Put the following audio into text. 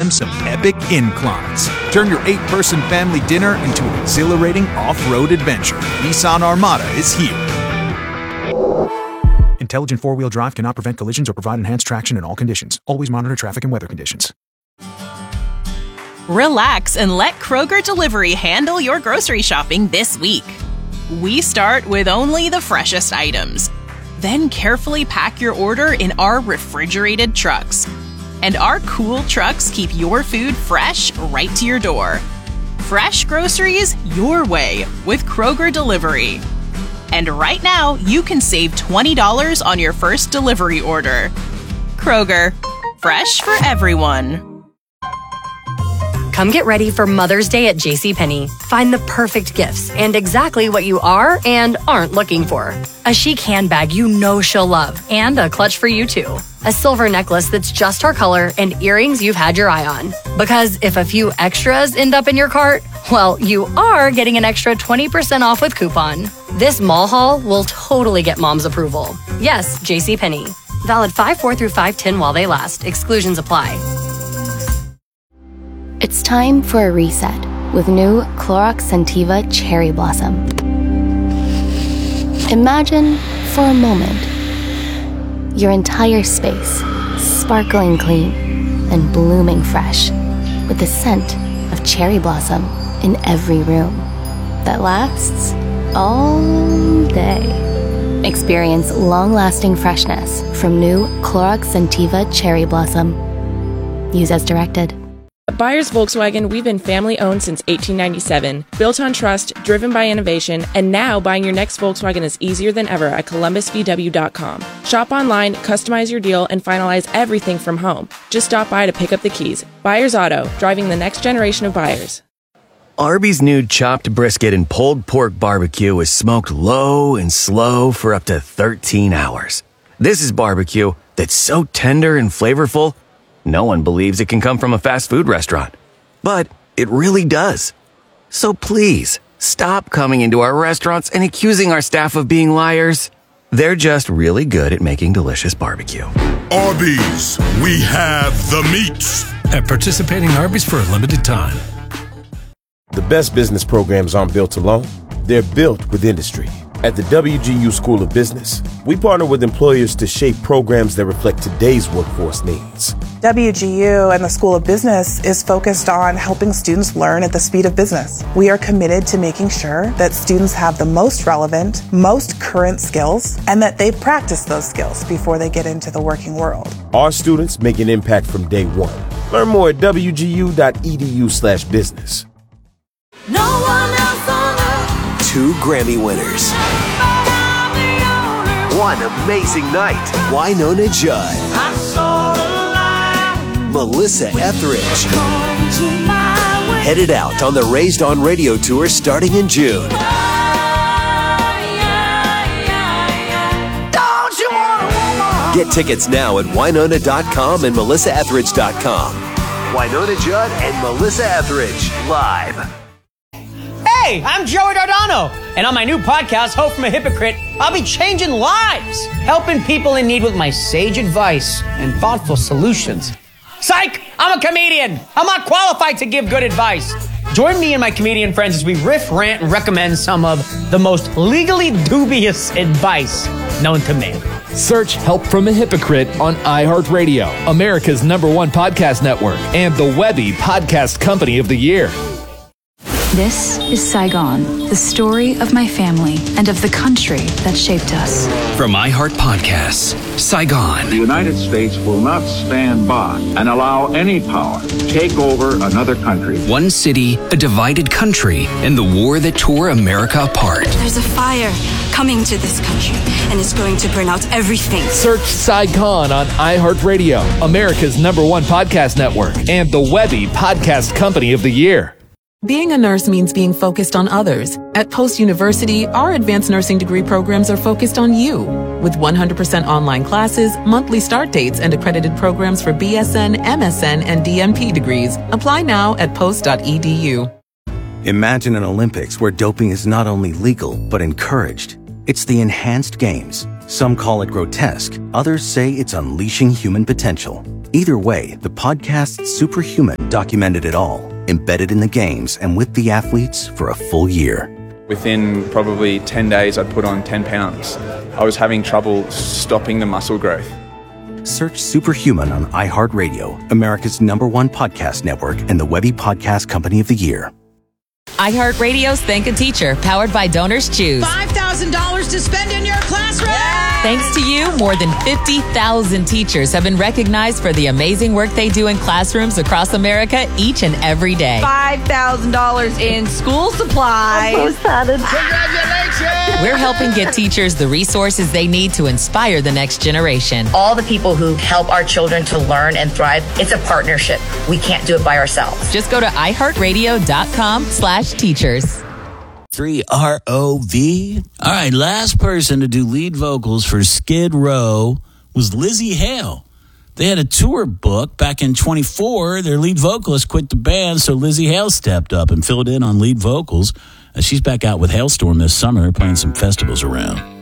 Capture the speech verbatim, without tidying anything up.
climb some epic inclines. Turn your eight-person family dinner into an exhilarating off-road adventure. Nissan Armada is here. Intelligent four-wheel drive cannot prevent collisions or provide enhanced traction in all conditions. Always monitor traffic and weather conditions. Relax and let Kroger Delivery handle your grocery shopping this week. We start with only the freshest items. Then carefully pack your order in our refrigerated trucks. And our cool trucks keep your food fresh right to your door. Fresh groceries your way with Kroger Delivery. And right now, you can save twenty dollars on your first delivery order. Kroger, fresh for everyone. Come get ready for Mother's Day at JCPenney. Find the perfect gifts and exactly what you are and aren't looking for. A chic handbag you know she'll love and a clutch for you too. A silver necklace that's just her color and earrings you've had your eye on. Because if a few extras end up in your cart, well, you are getting an extra twenty percent off with coupon. This mall haul will totally get mom's approval. Yes, JCPenney. Valid five four through five ten while they last. Exclusions apply. It's time for a reset with new Clorox Scentiva Cherry Blossom. Imagine, for a moment, your entire space sparkling clean and blooming fresh with the scent of cherry blossom in every room that lasts all day. Experience long-lasting freshness from new Clorox Scentiva Cherry Blossom. Use as directed. At Byers Volkswagen, we've been family-owned since eighteen ninety-seven, built on trust, driven by innovation, and now buying your next Volkswagen is easier than ever at Columbus V W dot com. Shop online, customize your deal, and finalize everything from home. Just stop by to pick up the keys. Byers Auto, driving the next generation of buyers. Arby's new chopped brisket and pulled pork barbecue is smoked low and slow for up to thirteen hours. This is barbecue that's so tender and flavorful, no one believes it can come from a fast food restaurant. But it really does. So please, stop coming into our restaurants and accusing our staff of being liars. They're just really good at making delicious barbecue. Arby's, we have the meats. At participating Arby's for a limited time. The best business programs aren't built alone. They're built with industry. At the W G U School of Business, we partner with employers to shape programs that reflect today's workforce needs. W G U and the School of Business is focused on helping students learn at the speed of business. We are committed to making sure that students have the most relevant, most current skills, and that they practice those skills before they get into the working world. Our students make an impact from day one. Learn more at W G U dot E D U slash business. No one else on earth. Two Grammy winners. One amazing night. Wynonna Judd. I saw the light. Melissa Etheridge. Headed out on the Raised on Radio tour starting in June. Don't you want a woman? Get tickets now at Wynonna dot com and Melissa Etheridge dot com. Wynonna Judd and Melissa Etheridge live. Hey, I'm Joey Dardano, and on my new podcast, Hope from a Hypocrite, I'll be changing lives, helping people in need with my sage advice and thoughtful solutions. Psych! I'm a comedian. I'm not qualified to give good advice. Join me and my comedian friends as we riff, rant, and recommend some of the most legally dubious advice known to man. Search Help from a Hypocrite on iHeartRadio, America's number one podcast network, and the Webby Podcast Company of the Year. This is Saigon, the story of my family and of the country that shaped us. From iHeart Podcasts, Saigon. The United States will not stand by and allow any power to take over another country. One city, a divided country, and the war that tore America apart. There's a fire coming to this country, and it's going to burn out everything. Search Saigon on iHeartRadio, America's number one podcast network, and the Webby Podcast Company of the Year. Being a nurse means being focused on others. At Post University, our advanced nursing degree programs are focused on you. With one hundred percent online classes, monthly start dates, and accredited programs for B S N, M S N, and D N P degrees. Apply now at post dot e d u. Imagine an Olympics where doping is not only legal, but encouraged. It's the enhanced games. Some call it grotesque. Others say it's unleashing human potential. Either way, the podcast Superhuman documented it all, embedded in the games and with the athletes for a full year. Within probably ten days, I'd put on ten pounds. I was having trouble stopping the muscle growth. Search Superhuman on iHeartRadio, America's number one podcast network and the Webby Podcast Company of the Year. iHeartRadio's Thank a Teacher, powered by Donors Choose. five thousand dollars to spend in your classroom! Thanks to you, more than fifty thousand teachers have been recognized for the amazing work they do in classrooms across America each and every day. five thousand dollars in school supplies. I'm so sad. Congratulations! We're helping get teachers the resources they need to inspire the next generation. All the people who help our children to learn and thrive, it's a partnership. We can't do it by ourselves. Just go to iHeartRadio.com slash teachers. three R O V. All right, last person to do lead vocals for Skid Row was Lizzie Hale. They had a tour book back in twenty-four. Their lead vocalist quit the band, so Lizzie Hale stepped up and filled in on lead vocals. Uh, she's back out with Hailstorm this summer, playing some festivals around.